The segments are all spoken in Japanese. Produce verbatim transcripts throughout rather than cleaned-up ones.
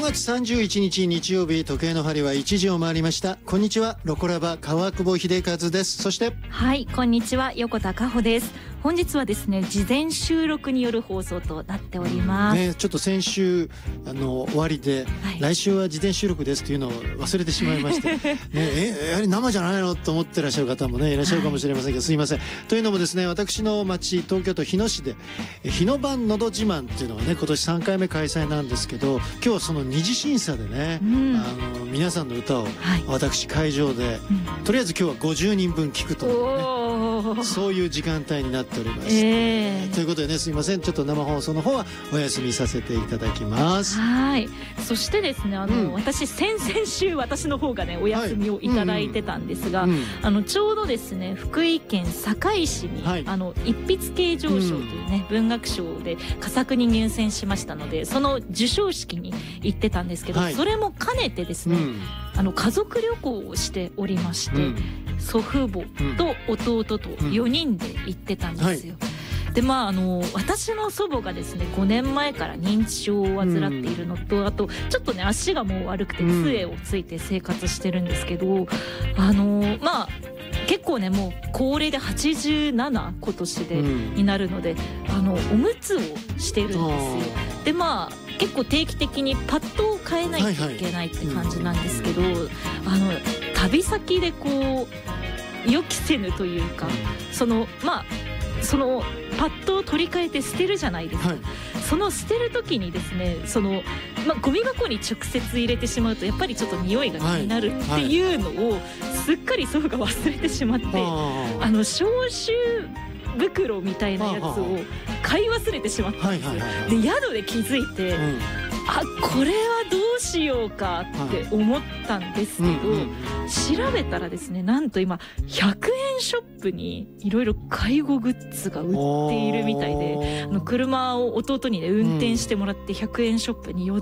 がつさんじゅういちにち日曜日、時計の針はいちじを回りました。こんにちは、ロコラバ川久保秀和です。そしてはい、こんにちは、横田佳穂です。本日はですね、事前収録による放送となっております、 ね、ちょっと先週あの終わりで、はい、来週は事前収録ですというのを忘れてしまいまして、ね、えやはり生じゃないのと思ってらっしゃる方もねいらっしゃるかもしれませんけど、はい、すいません。というのもですね、私の町東京都日野市で日野版のど自慢っていうのがね今年さんかいめ開催なんですけど、今日はその二次審査でね、うん、あの皆さんの歌を私会場で、うん、とりあえず今日はごじゅうにんぶん聞くというね、そういう時間帯になっております、えー、ということでね、すいません、ちょっと生放送の方はお休みさせていただきます。 はい。そしてですね、あの、うん、私先々週私の方がねお休みをいただいてたんですが、はいうんうん、あのちょうどですね福井県坂井市に、はい、あの一筆啓上賞というね、うん、文学賞で佳作に入選しましたので、その授賞式に行ってたんですけど、はい、それも兼ねてですね、うん、あの家族旅行をしておりまして、うん、祖父母と弟とよにんで行ってたんですよ、うんはい、でまああの私の祖母がですねごねんまえから認知症を患っているのと、うん、あとちょっとね足がもう悪くて杖をついて生活してるんですけど、うん、あのまあ結構ねもう高齢ではちじゅうなな今年で、うん、になるので、あのおむつをしてるんですよ。でまあ結構定期的にパッドを変えないといけないって感じなんですけど、はいはいうん、あの旅先でこう予期せぬというか、そのまあそのパッドを取り替えて捨てるじゃないですか、はい、その捨てる時にですね、その、まあ、ゴミ箱に直接入れてしまうとやっぱりちょっと匂いが気になるっていうのをすっかり祖父が忘れてしまって、はい、あの消臭袋みたいなやつを買い忘れてしまったんですよ。で宿で気づいて、うん、あこれはどうしようかって思ったんですけど、はいうんうん、調べたらですね、なんと今ひゃくえんショップにいろいろ介護グッズが売っているみたいで、あの車を弟にね運転してもらってひゃくえんショップに寄って、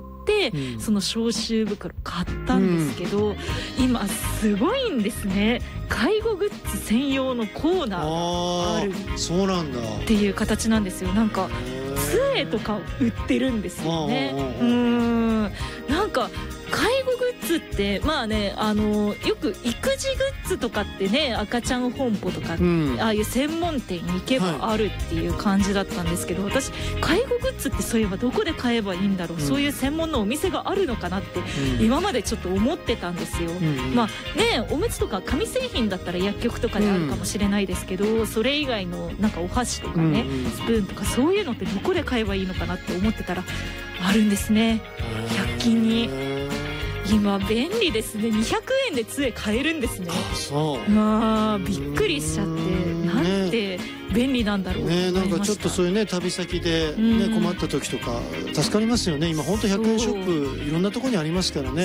うん、その消臭袋買ったんですけど、うん、今すごいんですね。介護グッズ専用のコーナーがあるっていう形なんですよ。なんか杖とか売ってるんですよね。うーんなんか介護グッズってまあね、あのよく育児グッズとかってね、赤ちゃん本舗とか、うん、ああいう専門店に行けばあるっていう感じだったんですけど、はい、私介護グッズってそういえばどこで買えばいいんだろう、うん、そういう専門のお店があるのかなって、うん、今までちょっと思ってたんですよ、うん、まあねおむつとか紙製品だったら薬局とかであるかもしれないですけど、うん、それ以外のなんかお箸とかね、うん、スプーンとかそういうのってどこで買えばいいのかなって思ってたらあるんですね、ひゃく均に。今便利ですね。にひゃくえんで杖買えるんですね。 あそう。 あびっくりしちゃって、なんて便利なんだろうね。なんかちょっとそういうね旅先でね困った時とか助かりますよね。今本当ひゃくえんショップいろんなところにありますからね。